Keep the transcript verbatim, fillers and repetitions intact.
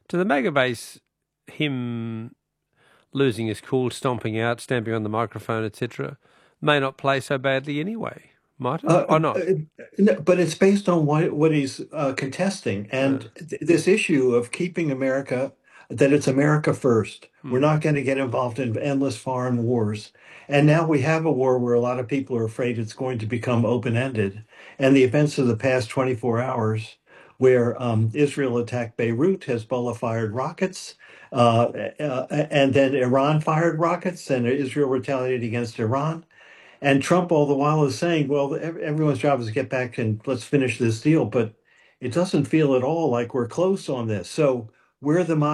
To the MAGA base, him losing his cool, stomping out, stamping on the microphone, et cetera, may not play so badly anyway, might it? Uh, Or uh, not? no, but it's based on what what he's uh, contesting, Uh, and th this issue of keeping America, that it's America first. We're hmm. not going to get involved in endless foreign wars. And now we have a war where a lot of people are afraid it's going to become open-ended. And the events of the past twenty-four hours, where um, Israel attacked Beirut, Hezbollah fired rockets, uh, uh, and then Iran fired rockets, and Israel retaliated against Iran. And Trump, all the while, is saying, well, ev- everyone's job is to get back and let's finish this deal. But it doesn't feel at all like we're close on this. So we're the